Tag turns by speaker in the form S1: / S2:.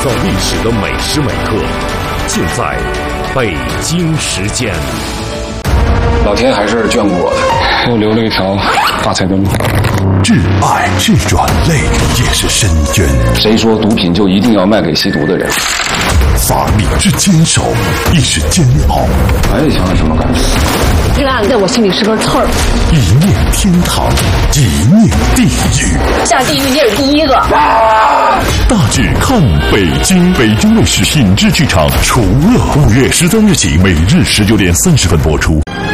S1: 造历史的每时每刻，尽在北京时间。
S2: 老天还是眷顾我的，又留了一条发财的路。
S3: 挚爱是软肋，也是深渊。
S2: 谁说毒品就一定要卖给吸毒的人？
S3: 法律是坚守，亦是煎熬。
S2: 白立强是什么感觉？
S4: 这个案子在我心里是根刺儿。
S3: 一念天堂，一念地狱。
S4: 下地狱你也是第一个。
S3: 大剧看北京，北京卫视品质剧场，除了5月13日起，每日19点30分播出。